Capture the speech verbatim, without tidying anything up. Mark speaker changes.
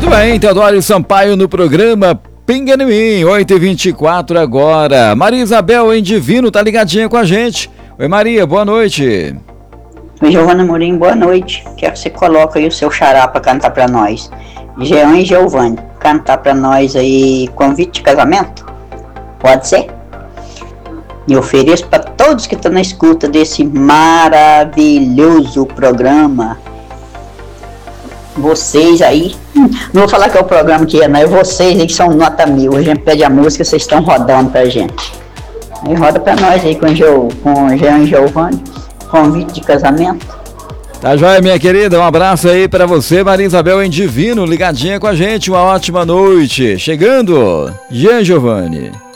Speaker 1: Muito bem, Teodoro Sampaio no programa Pinga em Mim, oito e vinte e quatro agora. Maria Isabel em Divino tá ligadinha com a gente. Oi Maria, boa noite.
Speaker 2: Oi Giovana Morim, boa noite. Quero que você coloque aí o seu xará pra cantar pra nós. Jean e Giovanni, cantar pra nós aí convite de casamento? Pode ser? E ofereço para todos que estão na escuta desse maravilhoso programa. Vocês aí, não vou falar que é o programa que é, não, é vocês aí que são nota mil. A gente pede a música, vocês estão rodando pra gente. Aí roda pra nós aí com o com Jean e Giovanni, convite de casamento.
Speaker 1: Tá joia, minha querida, um abraço aí pra você, Maria Isabel em Divino, ligadinha com a gente, uma ótima noite. Chegando, Jean Giovanni.